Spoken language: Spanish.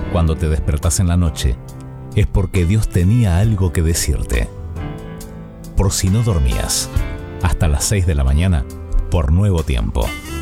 Cuando te despertás en la noche, es porque Dios tenía algo que decirte. Por si no dormías, hasta las 6 de la mañana, por Nuevo Tiempo.